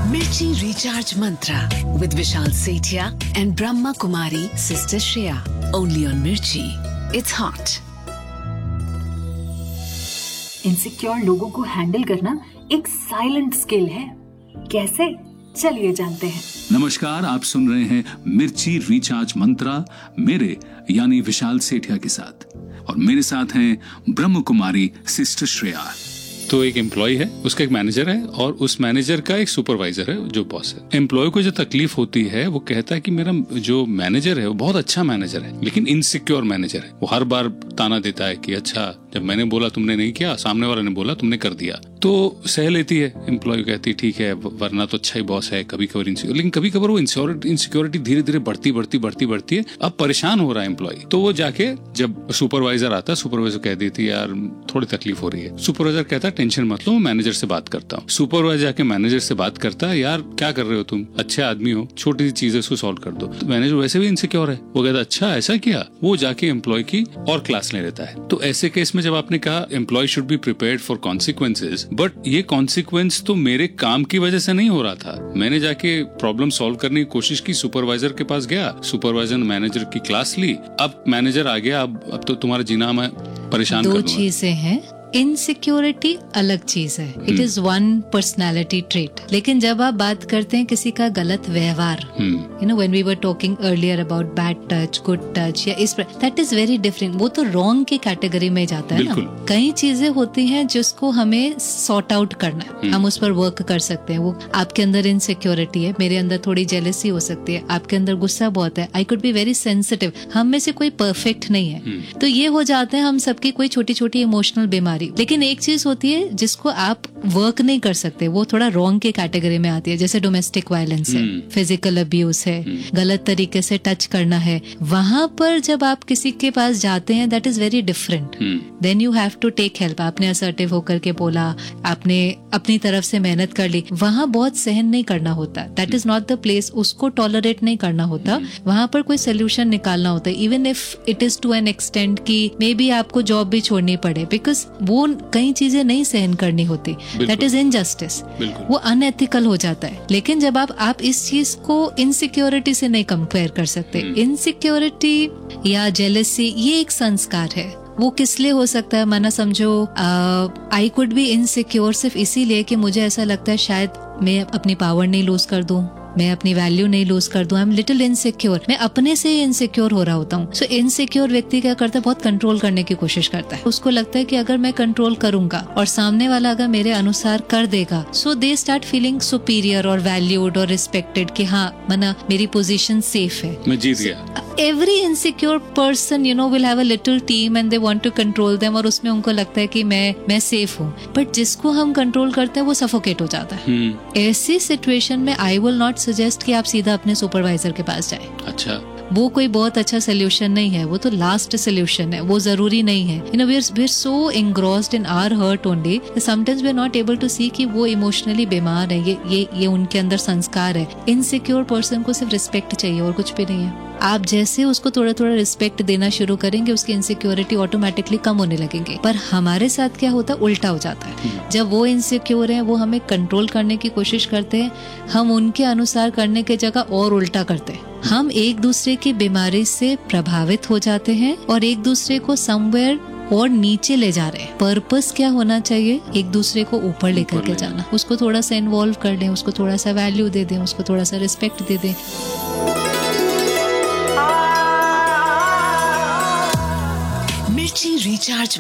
Mirchi Recharge Mantra with Vishal Sethia and Brahma Kumari Sister Shreya. Only on Mirchi. It's hot. Insecure लोगों को handle करना एक silent skill है। कैसे? चलिए जानते हैं। नमस्कार, आप सुन रहे हैं मिर्ची रिचार्ज मंत्रा मेरे यानी विशाल सेठिया के साथ, और मेरे साथ हैं ब्रह्म कुमारी सिस्टर श्रेया। तो एक एम्प्लॉय है, उसका एक मैनेजर है और उस मैनेजर का एक सुपरवाइजर है जो बॉस है। एम्प्लॉय को जो तकलीफ होती है वो कहता है कि मेरा जो मैनेजर है वो बहुत अच्छा मैनेजर है लेकिन इनसिक्योर मैनेजर है। वो हर बार ताना देता है कि अच्छा जब मैंने बोला तुमने नहीं किया, सामने वाले ने बोला तुमने कर दिया। तो सह लेती है एम्प्लॉय, कहती है ठीक है वरना तो अच्छा ही बॉस है। कभी कभार लेकिन कभी कभार वो इनसिक्योरिटी धीरे धीरे बढ़ती है। अब परेशान हो रहा है एम्प्लॉय, तो वो जाके जब सुपरवाइजर आता है, सुपरवाइजर कह देती है यार थोड़ी तकलीफ हो रही है। सुपरवाइजर कहता है टेंशन मत लो, मैं मैनेजर से बात करता हूँ। सुपरवाइजर जाके मैनेजर से बात करता है, यार क्या कर रहे हो तुम, अच्छे आदमी हो, छोटी सी चीज है उसको सॉल्व कर दो। तो मैनेजर वैसे भी इनसिक्योर है, वो कहता अच्छा ऐसा किया। वो जाके एम्प्लॉय की और क्लास ले लेता है। तो ऐसे केस में जब आपने कहा employ should be prepared for consequences, but ये कॉन्सिक्वेंस तो मेरे काम की वजह से नहीं हो रहा था। मैंने जाके प्रॉब्लम सॉल्व करने की कोशिश की, सुपरवाइजर के पास गया, सुपरवाइजर ने मैनेजर की क्लास ली। अब मैनेजर आ गया, अब तो तुम्हारा जीना मैं परेशान कर दूंगा। दो चीजें हैं, इनसिक्योरिटी अलग चीज है, it is one personality trait. लेकिन जब आप बात करते हैं किसी का गलत व्यवहार, you know when we were talking earlier about bad touch, good touch, या इस दैट इज वेरी डिफरेंट। वो तो रॉन्ग की कैटेगरी में जाता है ना। कई चीजें होती हैं जिसको हमें सॉर्ट आउट करना है, हम उस पर वर्क कर सकते हैं। वो आपके अंदर इनसिक्योरिटी है, मेरे अंदर थोड़ी जेलसी हो सकती है, आपके अंदर गुस्सा बहुत है, I could be very sensitive. हम में से कोई परफेक्ट नहीं है, तो ये हो जाते हैं हम सबकी कोई छोटी छोटी इमोशनल बीमारी। लेकिन एक चीज होती है जिसको आप वर्क नहीं कर सकते, वो थोड़ा रॉन्ग के कैटेगरी में आती है, जैसे डोमेस्टिक वायलेंस है, फिजिकल अब्यूज है, गलत तरीके से टच करना है। वहां पर जब आप किसी के पास जाते हैं that is very different. Then you have to take help. आपने असर्टिव होकर के बोला, आपने अपनी तरफ से मेहनत कर ली, वहां बहुत सहन नहीं करना होता। That is not the place, उसको टॉलरेट नहीं करना होता। वहां पर कोई सोल्यूशन निकालना होता है, even if it is to an extent की मे बी आपको जॉब भी छोड़नी पड़े, बिकॉज वो कई चीजें नहीं सहन करनी होती। दैट इज इनजस्टिस, वो अनएथिकल हो जाता है। लेकिन जब आप इस चीज को इनसिक्योरिटी से नहीं कंपेयर कर सकते। इनसिक्योरिटी या जेलसी ये एक संस्कार है। वो किस लिए हो सकता है, माना समझो आई कुड बी इनसिक्योर सिर्फ इसीलिए कि मुझे ऐसा लगता है शायद मैं अपनी पावर नहीं लूज कर दूं, मैं अपनी वैल्यू नहीं लूज कर दूं, आई एम लिटिल इनसिक्योर। मैं अपने से ही इनसिक्योर हो रहा होता हूँ। सो इनसिक्योर व्यक्ति क्या करता है, बहुत कंट्रोल करने की कोशिश करता है। उसको लगता है कि अगर मैं कंट्रोल करूंगा और सामने वाला अगर मेरे अनुसार कर देगा, सो दे स्टार्ट फीलिंग सुपीरियर और वैल्यूड और रिस्पेक्टेड कि हाँ मना मेरी पोजीशन सेफ है, मैं जीत गया। Every insecure person, you know, will have a little team and they want to control them, और उसमें उनको लगता है कि मैं सेफ हूँ। बट जिसको हम कंट्रोल करते हैं वो सफोकेट हो जाता है। ऐसी सिचुएशन में आई विल नॉट सजेस्ट कि आप सीधा अपने सुपरवाइजर के पास जाएं। अच्छा, वो कोई बहुत अच्छा सोल्यूशन नहीं है, वो तो लास्ट सोल्यूशन है, वो जरूरी नहीं है। You know we are so engrossed in our hurt only, sometimes we are not able to सी कि वो इमोशनली बीमार है, ये उनके अंदर संस्कार है। इनसिक्योर पर्सन को सिर्फ रिस्पेक्ट चाहिए और कुछ भी नहीं है। आप जैसे उसको थोड़ा थोड़ा रिस्पेक्ट देना शुरू करेंगे, उसकी इनसिक्योरिटी ऑटोमेटिकली कम होने लगेंगे। पर हमारे साथ क्या होता है, उल्टा हो जाता है। जब वो इनसिक्योर है, वो हमें कंट्रोल करने की कोशिश करते हैं, हम उनके अनुसार करने की जगह और उल्टा करते हैं। हम एक दूसरे की बीमारी से प्रभावित हो जाते हैं और एक दूसरे को समवेयर और नीचे ले जा रहे हैं। पर्पस क्या होना चाहिए, एक दूसरे को ऊपर लेकर के जाना। उसको थोड़ा सा इन्वॉल्व कर दें, उसको थोड़ा सा वैल्यू दे दें, उसको थोड़ा सा रिस्पेक्ट दे दें। Mirchi Recharge